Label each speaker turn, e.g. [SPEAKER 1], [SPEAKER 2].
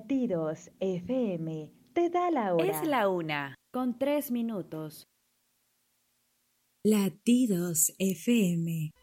[SPEAKER 1] Latidos FM te da la hora.
[SPEAKER 2] Es la 1:03.
[SPEAKER 3] Latidos FM.